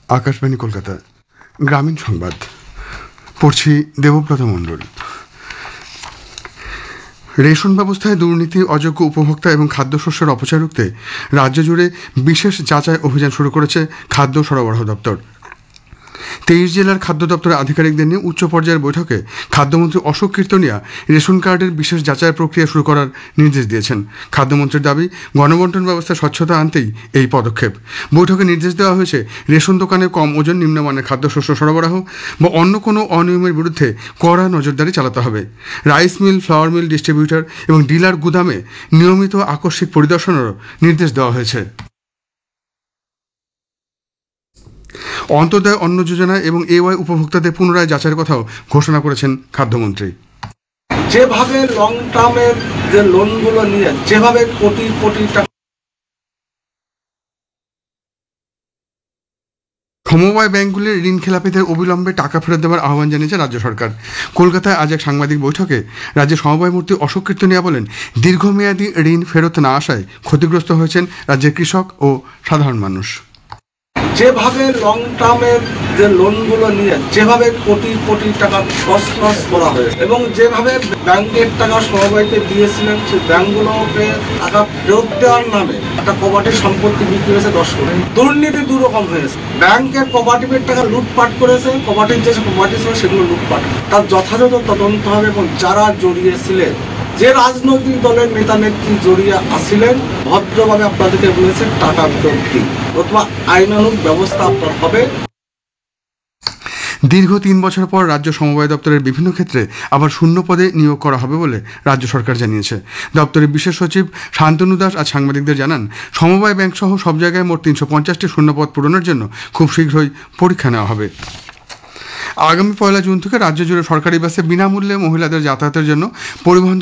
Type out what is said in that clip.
আকাশবাণী কলকাতা গ্রামীণ সংবাদ পড়ছি দেবব্রত মণ্ডল। রেশন ব্যবস্থায় দুর্নীতি, অযোগ্য উপভোক্তা এবং খাদ্যশস্যের অপচয় রুখতে রাজ্য জুড়ে বিশেষ যাচাই অভিযান শুরু করেছে খাদ্য সরবরাহ দপ্তর। 23 জেলার খাদ্য দপ্তরের আধিকারিকদের নিয়ে উচ্চ পর্যায়ের বৈঠকে খাদ্যমন্ত্রী অশোক কীর্তনিয়া রেশন কার্ডের বিশেষ যাচাই প্রক্রিয়া শুরু করার নির্দেশ দিয়েছেন। খাদ্যমন্ত্রীর দাবি, গণবন্টন ব্যবস্থায় স্বচ্ছতা আনতেই এই পদক্ষেপ। বৈঠকে নির্দেশ দেওয়া হয়েছে, রেশন দোকানে কম ওজন, নিম্নমানের খাদ্যশস্য সরবরাহ বা অন্য কোনো অনিয়মের বিরুদ্ধে কড়া নজরদারি চালাতে হবে। Rice mill, flour mill, distributor এবং ডিলার গুদামে নিয়মিত আকস্মিক পরিদর্শনেরও নির্দেশ দেওয়া হয়েছে। অন্তর্দয় অন্ন যোজনা এবং এওয়াই উপভোক্তাদের পুনরায় যাচাইয়ের কথাও ঘোষণা করেছেন খাদ্যমন্ত্রী। যেভাবে লং টার্মের যে লোনগুলো নিয়ে যেভাবে কোটি কোটি টাকা সমবায় ব্যাংকগুলির ঋণ খেলাপিদের অবিলম্বে টাকা ফেরত দেওয়ার আহ্বান জানিয়েছে রাজ্য সরকার। কলকাতায় আজ এক সাংবাদিক বৈঠকে রাজ্যের সমবায় মন্ত্রী অশোক কীর্তনিয়া বলেন, দীর্ঘমেয়াদী ঋণ ফেরত না আসায় ক্ষতিগ্রস্ত হয়েছেন রাজ্যের কৃষক ও সাধারণ মানুষ। যেভাবে লং টার্মের যে লোনগুলো নিয়ে যেভাবে কোটি কোটি টাকা লস করা হয়েছে এবং যেভাবে ব্যাংকের টাকা সমবায়কে দিয়েছিলেন, সেই ব্যাংকগুলোকে টাকা ফেরত দেওয়ার নামে একটা কোঅপারেটিভ সম্পত্তি বিক্রি হয়েছে 10 কোটি। দুর্নীতি দুরকম হয়েছে। ব্যাংকের কোঅপারেটিভের টাকা লুটপাট করেছে, কোঅপারেটিভ যে কোঅপারেটিভ ছিল সেগুলো লুটপাট। তার যথাযথ তদন্ত হবে এবং যারা জড়িয়েছিলেন, যে রাজনৈতিক দলের নেতা নেত্রী জড়িয়ে আসছিলেন, ভদ্রভাবে আপনাদেরকে বলেছে টাকা ফেরত দিন, অথবা আইনানুগ ব্যবস্থা আপনার হবে। দীর্ঘ 3 বছর পর রাজ্য সমবায় দপ্তরের বিভিন্ন ক্ষেত্রে আবার শূন্য পদে নিয়োগ করা হবে বলে রাজ্য সরকার জানিয়েছে। দপ্তরের বিশেষ সচিব শান্তনু দাস আজ সাংবাদিকদের জানান, সমবায় ব্যাংক সহ সব জায়গায় মোট 350টি শূন্য পদ পূরণের জন্য খুব শীঘ্রই পরীক্ষা নেওয়া হবে। আগামী 1 জুন থেকে রাজ্য জুড়ে সরকারি বাসে বিনামূল্যে মহিলাদের যাতায়াতের জন্য পরিবহন